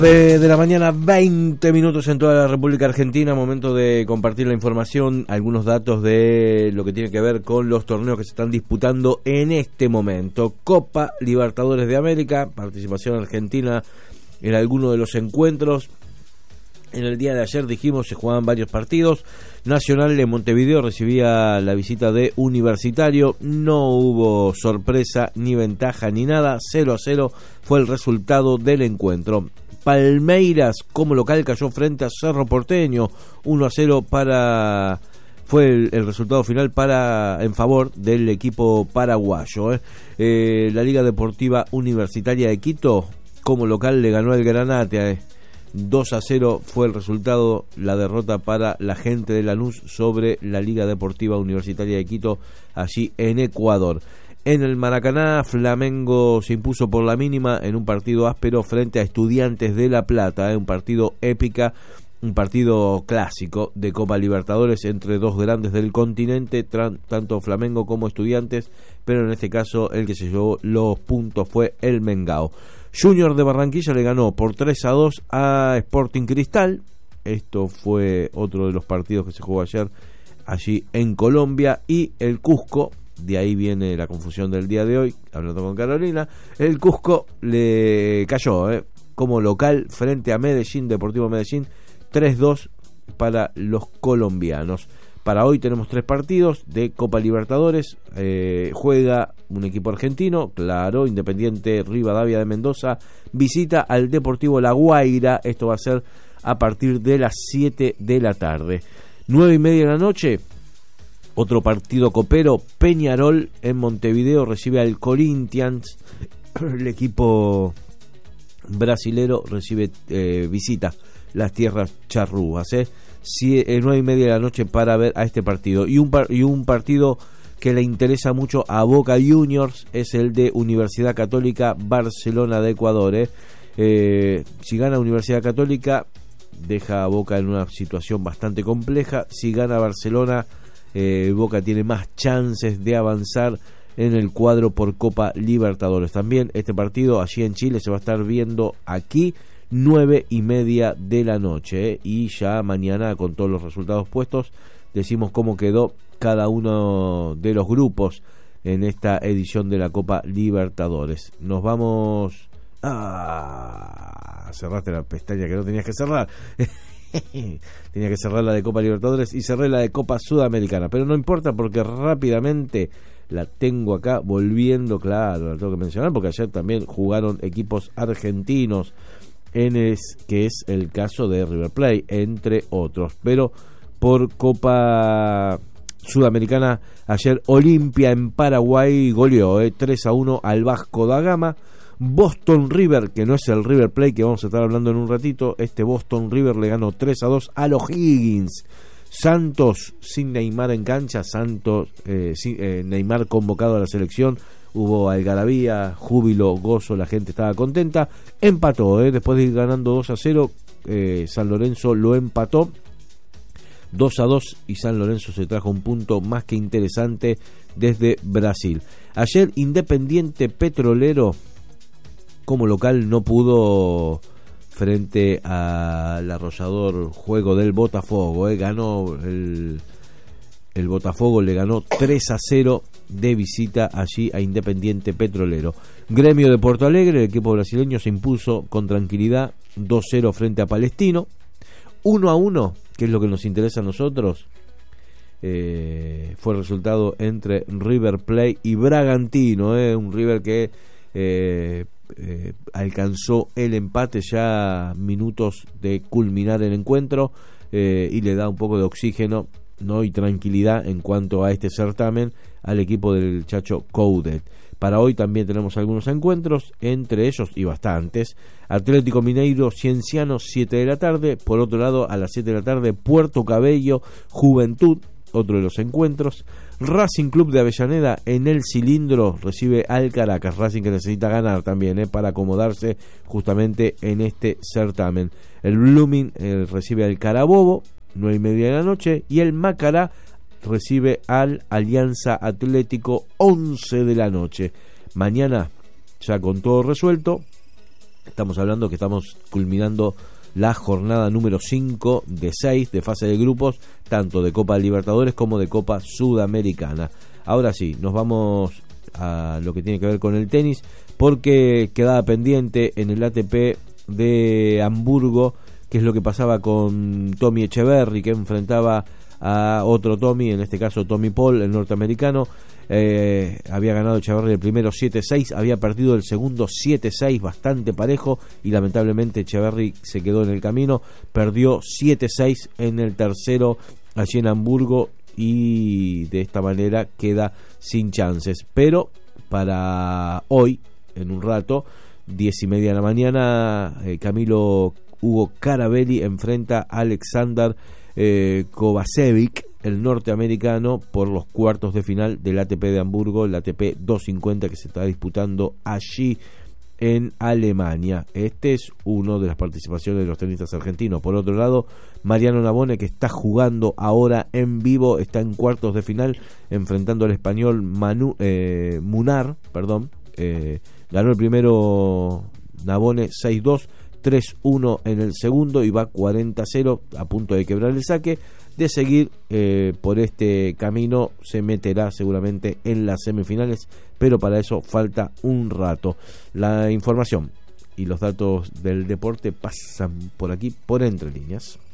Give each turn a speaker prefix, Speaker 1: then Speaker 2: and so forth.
Speaker 1: De la mañana, 20 minutos en toda la República Argentina. Momento de compartir la información, algunos datos de lo que tiene que ver con los torneos que se están disputando en este momento. Copa Libertadores de América, participación argentina en alguno de los encuentros. En el día de ayer dijimos se jugaban varios partidos. Nacional de Montevideo recibía la visita de Universitario. No hubo sorpresa ni ventaja ni nada. 0-0 fue el resultado del encuentro. Palmeiras como local cayó frente a Cerro Porteño. 1-0 fue el resultado final en favor del equipo paraguayo. La Liga Deportiva Universitaria de Quito como local le ganó al Granate. 2-0 fue el resultado, la derrota para la gente de Lanús sobre la Liga Deportiva Universitaria de Quito allí en Ecuador. En el Maracaná, Flamengo se impuso por la mínima en un partido áspero frente a Estudiantes de La Plata, un partido épica, un partido clásico de Copa Libertadores entre dos grandes del continente, tanto Flamengo como Estudiantes, pero en este caso el que se llevó los puntos fue el Mengao. Junior de Barranquilla le ganó por 3-2 a Sporting Cristal. Esto fue otro de los partidos que se jugó ayer allí en Colombia. Y el Cusco, de ahí viene la confusión del día de hoy, hablando con Carolina, el Cusco le cayó como local frente a Medellín, Deportivo Medellín, 3-2 para los colombianos. Para hoy tenemos 3 partidos de Copa Libertadores. Juega un equipo argentino, claro, Independiente Rivadavia de Mendoza, visita al Deportivo La Guaira. Esto va a ser a partir de las 7 de la tarde. 9:30 de la noche, otro partido copero. Peñarol en Montevideo recibe al Corinthians. El equipo brasilero visita las tierras charrúas. 9:30 de la noche para ver a este partido. Y un partido que le interesa mucho a Boca Juniors es el de Universidad Católica Barcelona de Ecuador. Si gana Universidad Católica, deja a Boca en una situación bastante compleja. Si gana Barcelona, Boca tiene más chances de avanzar en el cuadro por Copa Libertadores. También este partido allí en Chile se va a estar viendo aquí 9:30 de la noche. Y ya mañana, con todos los resultados puestos, decimos cómo quedó cada uno de los grupos en esta edición de la Copa Libertadores. Nos vamos... cerraste la pestaña que no tenías que cerrar. Tenía que cerrar la de Copa Libertadores y cerré la de Copa Sudamericana, pero no importa porque rápidamente la tengo acá volviendo. Claro, la tengo que mencionar porque ayer también jugaron equipos argentinos, que es el caso de River Plate, entre otros. Pero por Copa Sudamericana, ayer Olimpia en Paraguay goleó 3-1 al Vasco da Gama. Boston River, que no es el River Plate que vamos a estar hablando en un ratito, este Boston River le ganó 3-2 a los Higgins. Santos sin Neymar en cancha, Neymar convocado a la selección. Hubo algarabía, júbilo, gozo, la gente estaba contenta. Empató, después de ir ganando 2-0, San Lorenzo lo empató 2-2 y San Lorenzo se trajo un punto más que interesante desde Brasil. Ayer Independiente Petrolero como local no pudo frente al arrollador juego del Botafogo. Ganó el Botafogo, le ganó 3-0 de visita allí a Independiente Petrolero. Gremio de Porto Alegre, el equipo brasileño se impuso con tranquilidad 2-0 frente a Palestino. 1-1, que es lo que nos interesa a nosotros, fue el resultado entre River Plate y Bragantino. Un River que alcanzó el empate ya minutos de culminar el encuentro, y le da un poco de oxígeno, ¿no?, y tranquilidad en cuanto a este certamen al equipo del Chacho Coudet. Para hoy también tenemos algunos encuentros, entre ellos y bastantes: Atlético Mineiro Cienciano 7 de la tarde, por otro lado a las 7 de la tarde Puerto Cabello Juventud, otro de los encuentros. Racing Club de Avellaneda en el Cilindro recibe al Caracas. Racing que necesita ganar también para acomodarse justamente en este certamen. El Blooming recibe al Carabobo 9:30 de la noche, y el Macará recibe al Alianza Atlético 11 de la noche. Mañana, ya con todo resuelto, Estamos hablando que estamos culminando la jornada número 5 de 6 de fase de grupos, tanto de Copa Libertadores como de Copa Sudamericana. Ahora sí, nos vamos a lo que tiene que ver con el tenis, porque quedaba pendiente en el ATP de Hamburgo qué es lo que pasaba con Tommy Echeverry, que enfrentaba a otro Tommy, en este caso Tommy Paul, el norteamericano. Había ganado Echeverry el primero 7-6, había perdido el segundo 7-6, bastante parejo, y lamentablemente Echeverry se quedó en el camino, perdió 7-6 en el tercero allí en Hamburgo, y de esta manera queda sin chances. Pero para hoy, en un rato, 10:30 de la mañana, Camilo Hugo Carabelli enfrenta a Alexander Kovacevic, el norteamericano, por los cuartos de final del ATP de Hamburgo, el ATP 250 que se está disputando allí en Alemania. Este es uno de las participaciones de los tenistas argentinos. Por otro lado, Mariano Navone, que está jugando ahora en vivo, está en cuartos de final enfrentando al español Munar, ganó el primero Navone 6-2, 3-1 en el segundo, y va 40-0, a punto de quebrar el saque. De seguir por este camino, se meterá seguramente en las semifinales, pero para eso falta un rato. La información y los datos del deporte pasan por aquí, por Entre Líneas.